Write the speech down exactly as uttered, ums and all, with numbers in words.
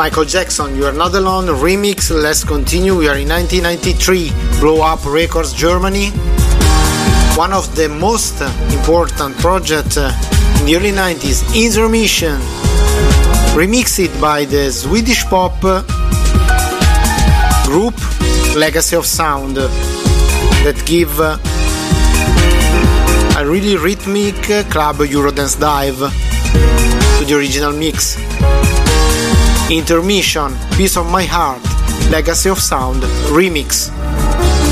Michael Jackson, You Are Not Alone remix. Let's continue. We are in nineteen ninety-three, Blow Up Records, Germany. One of the most important projects in the early nineties, Intermission, remixed by the Swedish pop group Legacy of Sound, that give a really rhythmic club Eurodance dive to the original mix. Intermission, Piece of My Heart, Legacy of Sound remix.